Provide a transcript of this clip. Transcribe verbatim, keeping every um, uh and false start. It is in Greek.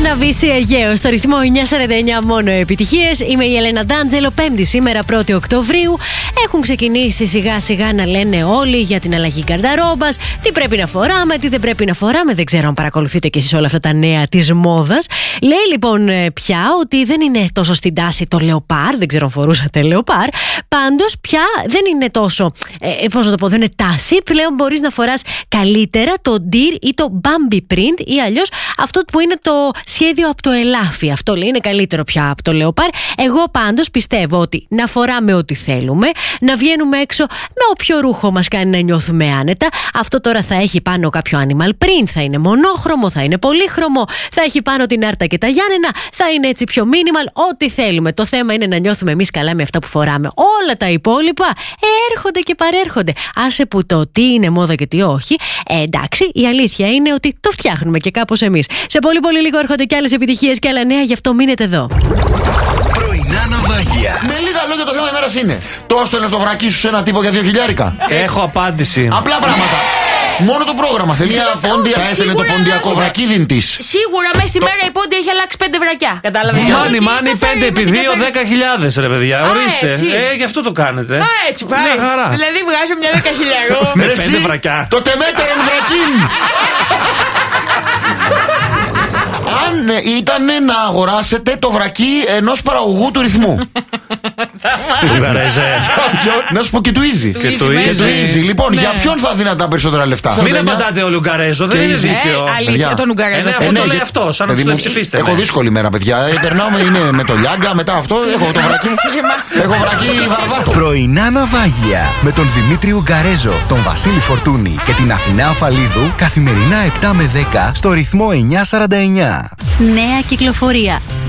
Αναβήσει Αιγαίο στο ρυθμό εννιά σαράντα εννιά μόνο επιτυχίες. Είμαι η Ελένα Ντάντζελο. Πέμπτη σήμερα, πρώτη Οκτωβρίου. Έχουν ξεκινήσει σιγά σιγά να λένε όλοι για την αλλαγή γκαρνταρόμπας. Τι πρέπει να φοράμε, τι δεν πρέπει να φοράμε. Δεν ξέρω αν παρακολουθείτε κι εσείς όλα αυτά τα νέα της μόδας. Λέει λοιπόν πια ότι δεν είναι τόσο στην τάση το λεοπάρ. Δεν ξέρω αν φορούσατε λεοπάρ. Πάντως πια δεν είναι τόσο. Ε, πώς να το πω, δεν είναι τάση. Πλέον μπορείς να φοράς καλύτερα το deer ή το bambi print ή αλλιώς αυτό που είναι το σχέδιο από το ελάφι. Αυτό λέει είναι καλύτερο πια από το λεοπάρ. Εγώ πάντως πιστεύω ότι να φοράμε ό,τι θέλουμε, να βγαίνουμε έξω με όποιο ρούχο μας κάνει να νιώθουμε άνετα. Αυτό τώρα θα έχει πάνω κάποιο animal print, θα είναι μονόχρωμο, θα είναι πολύχρωμο, θα έχει πάνω την άρτα και τα Γιάννενα, θα είναι έτσι πιο minimal, ό,τι θέλουμε. Το θέμα είναι να νιώθουμε εμείς καλά με αυτά που φοράμε. Όλα τα υπόλοιπα έρχονται και παρέρχονται. Άσε που το τι είναι μόδα και τι όχι. Ε, εντάξει, η αλήθεια είναι ότι το φτιάχνουμε και κάπως εμείς. Σε πολύ πολύ λίγο έρχονται και άλλες επιτυχίες και άλλα νέα, γι' αυτό μείνετε εδώ. Πρωινά ναυάγια. Με λίγα λόγια το θέμα ημέρας είναι: το έστελνες το βρακί σου σε ένα τύπο για δύο χιλιάρικα? Έχω απάντηση. Απλά πράγματα. Μόνο το πρόγραμμα. Θέλει μια πόντια, θα έστελνε το ποντιακό βρακίδιν της. Σίγουρα μέσα στη μέρα η πόντια έχει αλλάξει πέντε βρακιά. Κατάλαβες? Μάνι, μάνι, πέντε επί δύο, δέκα χιλιάδες ρε παιδιά. Ορίστε. Ε, γι' αυτό το κάνετε. Α, έτσι πάει. Μια χαρά. Δηλαδή βγάζω μια δέκα χιλιάρου. Με πέντε βρακιά. Το τεμέτερον βρακίν. Αν ήταν να αγοράσετε το βρακί ενός παραγωγού του ρυθμού. Να σου πω και του Easy. Και του Easy. Λοιπόν, για ποιον θα δίνατε τα περισσότερα λεφτά? Μην απαντάτε όλοι Ουγγαρέζο, δεν είναι δίκαιο. Αλήθεια, τον Ουγγαρέζο. Αυτό το λέει αυτό, σαν να τους ψηφίστε. Έχω δύσκολη μέρα, παιδιά. Περνάω με το Λιάγκα, μετά αυτό έχω το βρακί. Έχω βρακί βαρβάτο. Πρωινά ναυάγια με τον Δημήτρη Ουγγαρέζο, τον Βασίλη Φορτούνη και την Αθηνά Αφαλίδου καθημερινά επτά με δέκα στο ρυθμό εννιά σαράντα εννιά. Νέα κυκλοφορία.